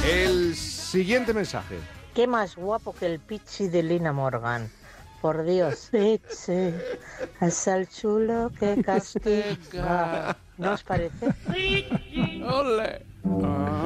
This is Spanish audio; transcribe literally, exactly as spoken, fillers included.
El siguiente mensaje. Qué más guapo que el Pichi de Lina Morgan. Por Dios, Pichi, es el chulo que castiga. ¿No os parece? ¡Ole! Ah.